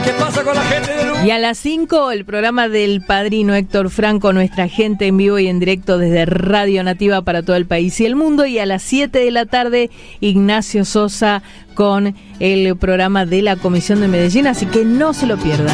¿Qué pasa con la gente del Y a las 5, el programa del Padrino Héctor Franco, nuestra gente en vivo y en directo desde Radio Nativa para todo el país y el mundo. Y a las 7 de la tarde, Ignacio Sosa con el programa de la Comisión de Medellín, así que no se lo pierdan.